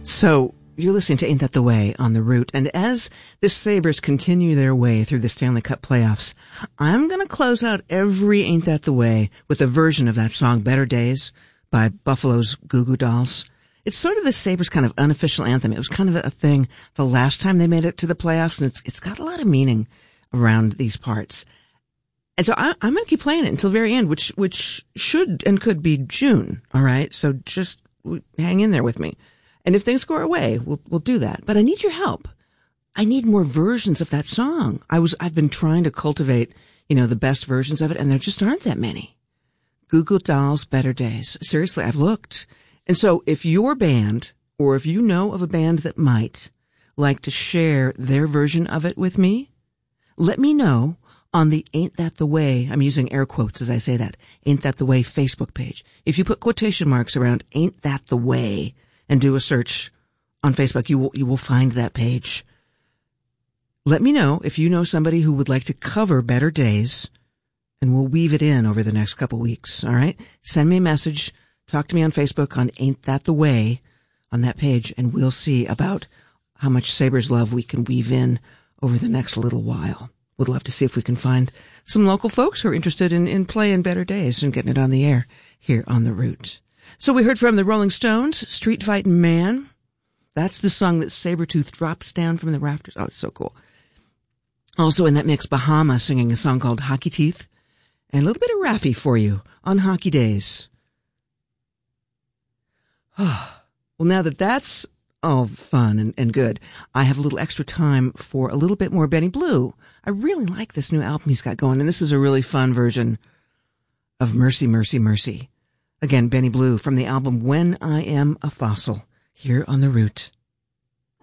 So, you're listening to Ain't That the Way on The Root, and as the Sabres continue their way through the Stanley Cup playoffs, I'm going to close out every Ain't That the Way with a version of that song, Better Days, by Buffalo's Goo Goo Dolls. It's sort of the Sabres' kind of unofficial anthem. It was kind of a thing the last time they made it to the playoffs, and it's got a lot of meaning around these parts. And so I'm going to keep playing it until the very end, which should and could be June, all right? So just hang in there with me. And if things go our way, we'll do that. But I need your help. I need more versions of that song. I've been trying to cultivate, the best versions of it, and there just aren't that many. Goo Goo Dolls, Better Days. Seriously, I've looked. And so if your band, or if you know of a band that might like to share their version of it with me, let me know on the Ain't That the Way, I'm using air quotes as I say that, Ain't That the Way Facebook page. If you put quotation marks around Ain't That the Way, and do a search on Facebook, you will find that page. Let me know if you know somebody who would like to cover Better Days, and we'll weave it in over the next couple weeks, all right? Send me a message, talk to me on Facebook on Ain't That the Way on that page, and we'll see about how much Sabres love we can weave in over the next little while. Would love to see if we can find some local folks who are interested in playing Better Days and getting it on the air here on The Root. So we heard from the Rolling Stones, Street Fightin' Man. That's the song that Sabretooth drops down from the rafters. Oh, it's so cool. Also in that mix, Bahama singing a song called Hockey Teeth. And a little bit of Raffi for you on Hockey Days. Well, now that that's all fun and good, I have a little extra time for a little bit more Benny Blue. I really like this new album he's got going, and this is a really fun version of Mercy, Mercy, Mercy. Again, Benny Blue from the album When I Am a Fossil, here on The Root.